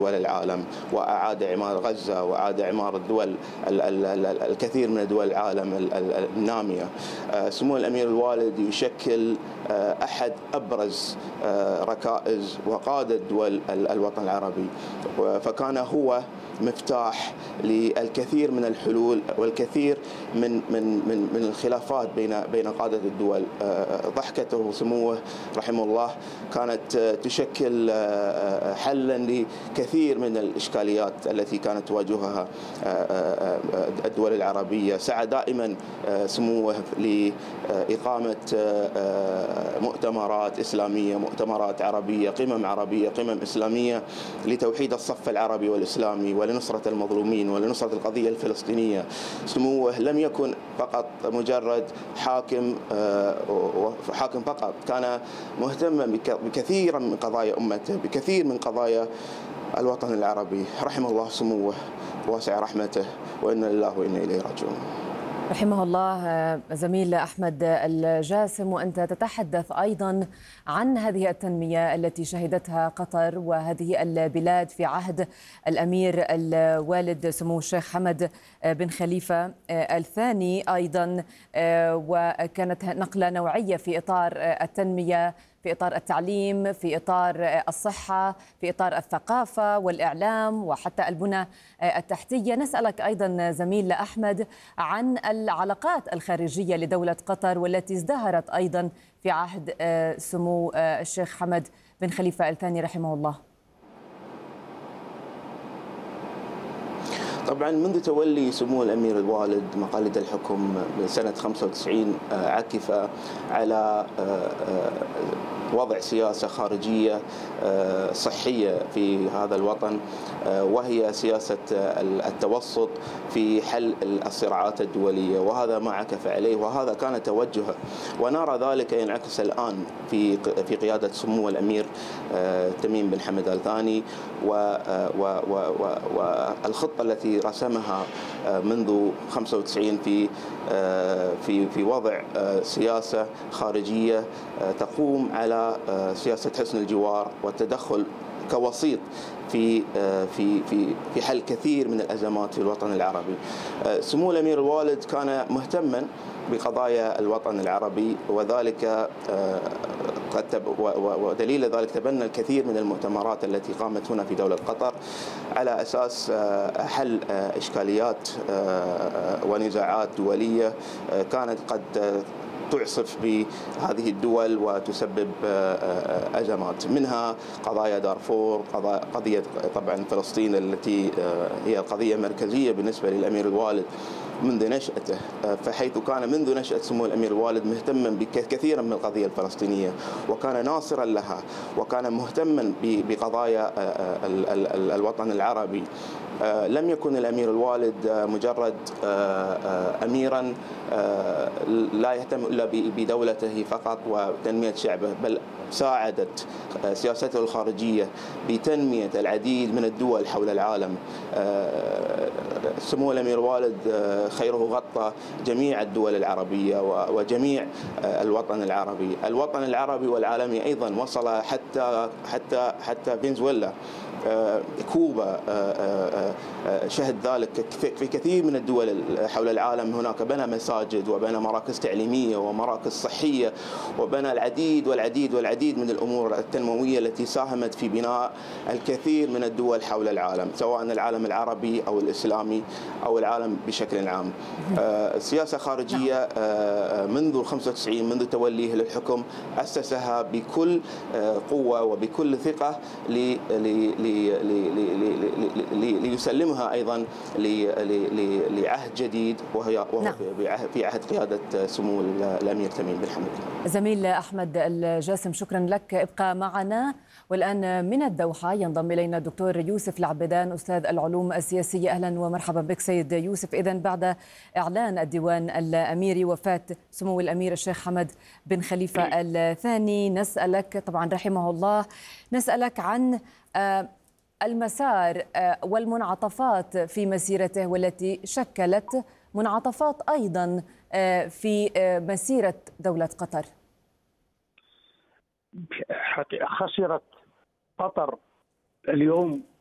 دول العالم، وأعاد إعمار غزة، وأعاد إعمار الدول الكثير من دول العالم النامية. سمو الأمير الوالد يشكل أحد أبرز ركائز وقادة دول الوطن العربي، فكان هو مفتاح للكثير من الحلول والكثير من الخلافات بين قادة الدول. ضحكته سموه رحمه الله كانت تشكل حلا لكثير من الإشكاليات التي كانت تواجهها الدول العربية. سعى دائما سموه لإقامة مؤتمرات إسلامية، مؤتمرات عربية، قمم إسلامية لتوحيد الصف العربي والإسلامي ولنصرة المظلومين ولنصرة القضية الفلسطينية. سموه لم يكن فقط مجرد حاكم فقط، كان مهتما بكثير من قضايا أمته، بكثير من قضايا الوطن العربي. رحم الله سموه واسع رحمته، وإنا لله وإنا إليه راجعون. رحمه الله. زميل أحمد الجاسم، وأنت تتحدث أيضا عن هذه التنمية التي شهدتها قطر وهذه البلاد في عهد الأمير الوالد سمو الشيخ حمد بن خليفة الثاني أيضا، وكانت نقلة نوعية في إطار التنمية، في إطار التعليم، في إطار الصحة، في إطار الثقافة والإعلام وحتى البنى التحتية. نسألك أيضا زميل أحمد عن العلاقات الخارجية لدولة قطر والتي ازدهرت أيضا في عهد سمو الشيخ حمد بن خليفة الثاني رحمه الله. طبعا منذ تولي سمو الأمير الوالد مقاليد الحكم سنة 95 عكف على وضع سياسة خارجية صحية في هذا الوطن، وهي سياسة التوسط في حل الصراعات الدولية، وهذا ما عكف عليه وهذا كان توجهه، ونرى ذلك ينعكس الآن في قيادة سمو الأمير تميم بن حمد آل ثاني والخطة التي رسمها منذ 95 في وضع سياسة خارجية تقوم على سياسة حسن الجوار والتدخل كوسيط في في في في حل كثير من الأزمات في الوطن العربي. سمو الأمير الوالد كان مهتما بقضايا الوطن العربي، وذلك ودليل ذلك تبنى الكثير من المؤتمرات التي قامت هنا في دولة قطر على أساس حل إشكاليات ونزاعات دولية كانت قد تعصف بهذه الدول وتسبب أزمات، منها قضايا دارفور، قضية طبعا فلسطين التي هي قضية مركزية بالنسبة للأمير الوالد منذ نشأته، فحيث كان منذ نشأة سمو الأمير الوالد مهتما بكثيرا من القضية الفلسطينية وكان ناصرا لها وكان مهتما بقضايا الوطن العربي. لم يكن الأمير الوالد مجرد أميرا لا يهتم إلا بدولته فقط وتنمية شعبه، بل ساعدت سياسته الخارجية بتنمية العديد من الدول حول العالم. سمو الأمير الوالد خيره غطى جميع الدول العربية وجميع الوطن العربي والعالمي أيضا، وصل حتى فنزويلا، كوبا شهد ذلك في كثير من الدول حول العالم. هناك بنى مساجد وبنى مراكز تعليمية ومراكز صحية وبنى العديد من الأمور التنموية التي ساهمت في بناء الكثير من الدول حول العالم، سواء العالم العربي أو الإسلامي أو العالم بشكل عام. سياسة خارجية منذ 95 منذ توليه للحكم أسسها بكل قوة وبكل ثقة ليسلمها أيضا لعهد جديد وهو في عهد قيادة سمو الأمير تميم بن حمد. زميل أحمد الجاسم، شكرا لك، ابقى معنا. والآن من الدوحة ينضم إلينا الدكتور يوسف العبدان أستاذ العلوم السياسية. أهلا ومرحبا بك سيد يوسف. إذن بعد إعلان الديوان الأميري وفاة سمو الأمير الشيخ حمد بن خليفة الثاني، نسألك طبعا رحمه الله، نسألك عن المسار والمنعطفات في مسيرته والتي شكلت منعطفات أيضا في مسيرة دولة قطر. خسرت قطر اليوم